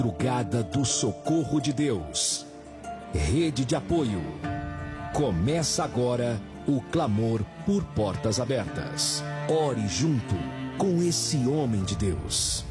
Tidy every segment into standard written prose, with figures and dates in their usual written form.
Madrugada do Socorro de Deus. Rede de apoio. Começa agora o clamor por portas abertas. Ore junto com esse homem de Deus.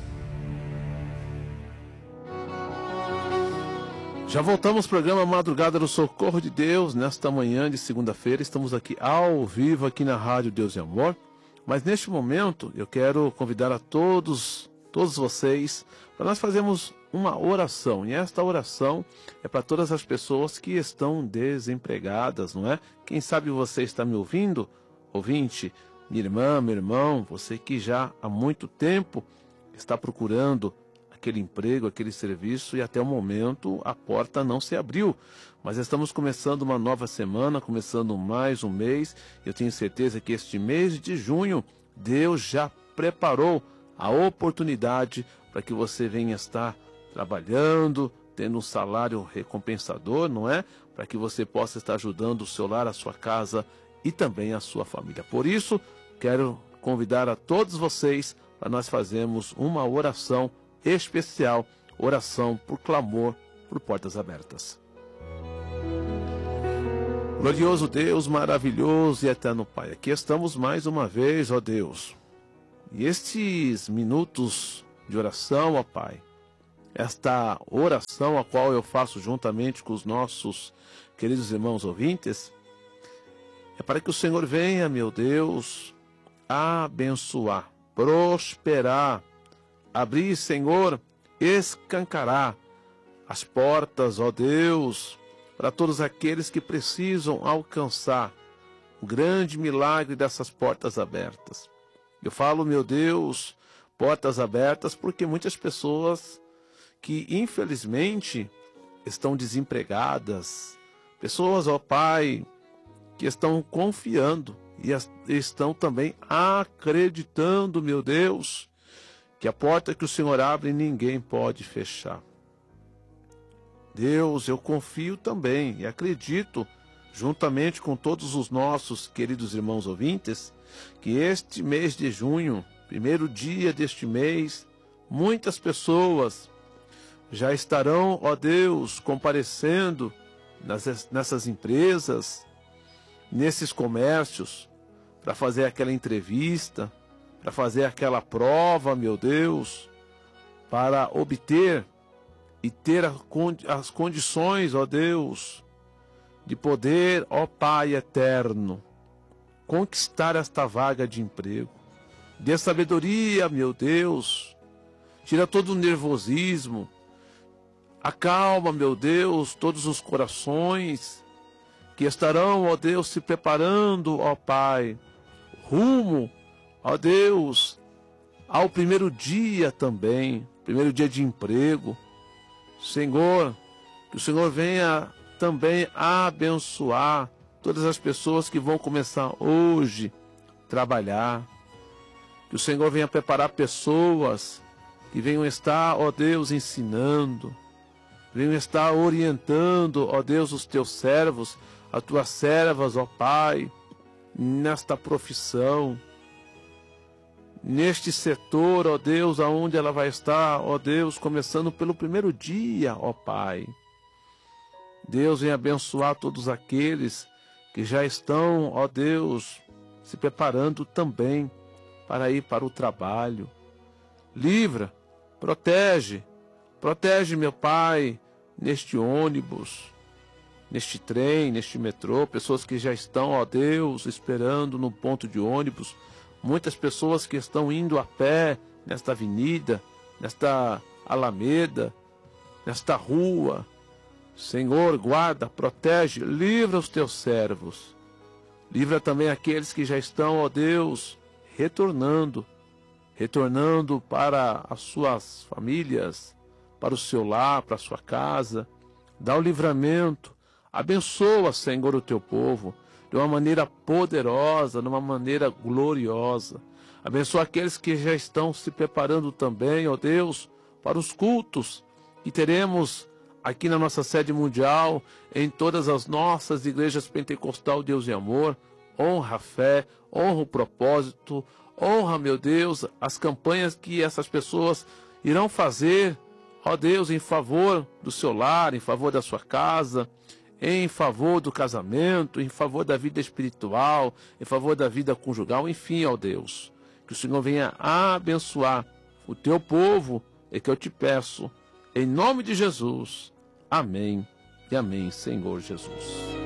Já voltamos ao programa Madrugada do Socorro de Deus. Nesta manhã de segunda-feira estamos aqui ao vivo aqui na Rádio Deus e Amor. Mas neste momento eu quero convidar a todos vocês para nós fazermos uma oração. E esta oração é para todas as pessoas que estão desempregadas, não é? Quem sabe você está me ouvindo, ouvinte, minha irmã, meu irmão, você que já há muito tempo está procurando aquele emprego, aquele serviço e até o momento a porta não se abriu. Mas estamos começando uma nova semana, começando mais um mês. Eu tenho certeza que este mês de junho Deus já preparou a oportunidade para que você venha estar trabalhando, tendo um salário recompensador, não é? Para que você possa estar ajudando o seu lar, a sua casa e também a sua família. Por isso, quero convidar a todos vocês para nós fazermos uma oração especial, oração por clamor, por portas abertas. Glorioso Deus, maravilhoso e eterno Pai, aqui estamos mais uma vez, ó Deus. E estes minutos de oração, ó Pai, esta oração a qual eu faço juntamente com os nossos queridos irmãos ouvintes, é para que o Senhor venha, meu Deus, abençoar, prosperar, abrir, Senhor, escancarar as portas, ó Deus, para todos aqueles que precisam alcançar o grande milagre dessas portas abertas. Eu falo, meu Deus, portas abertas, porque muitas pessoas que infelizmente estão desempregadas, pessoas, ó Pai, que estão confiando e estão também acreditando, meu Deus, que a porta que o Senhor abre ninguém pode fechar. Deus, eu confio também e acredito, juntamente com todos os nossos queridos irmãos ouvintes, que este mês de junho, primeiro dia deste mês, muitas pessoas já estarão, ó Deus, comparecendo nessas empresas, nesses comércios, para fazer aquela entrevista, para fazer aquela prova, meu Deus, para obter e ter as condições, ó Deus, de poder, ó Pai eterno, conquistar esta vaga de emprego. Dê sabedoria, meu Deus, tira todo o nervosismo, acalma, meu Deus, todos os corações que estarão, ó Deus, se preparando, ó Pai, rumo, ó Deus, ao primeiro dia também, primeiro dia de emprego. Senhor, que o Senhor venha também abençoar todas as pessoas que vão começar hoje a trabalhar. Que o Senhor venha preparar pessoas que venham estar, ó Deus, ensinando, venham estar orientando, ó Deus, os teus servos, as tuas servas, ó Pai, nesta profissão, neste setor, ó Deus, aonde ela vai estar, ó Deus, começando pelo primeiro dia, ó Pai. Deus, venha abençoar todos aqueles que já estão, ó Deus, se preparando também para ir para o trabalho. Livra, protege, meu Pai, neste ônibus, neste trem, neste metrô, pessoas que já estão, ó Deus, esperando no ponto de ônibus, muitas pessoas que estão indo a pé nesta avenida, nesta alameda, nesta rua. Senhor, guarda, protege, livra os teus servos. Livra também aqueles que já estão, ó Deus, retornando para as suas famílias, para o seu lar, para a sua casa. Dá o livramento. Abençoa, Senhor, o teu povo de uma maneira poderosa, de uma maneira gloriosa. Abençoa aqueles que já estão se preparando também, ó Deus, para os cultos que teremos aqui na nossa sede mundial, em todas as nossas igrejas pentecostal Deus e Amor. Honra a fé, honra o propósito, honra, meu Deus, as campanhas que essas pessoas irão fazer ó Deus, em favor do seu lar, em favor da sua casa, em favor do casamento, em favor da vida espiritual, em favor da vida conjugal, enfim, ó Deus, que o Senhor venha abençoar o teu povo, é que eu te peço, em nome de Jesus. Amém e amém, Senhor Jesus.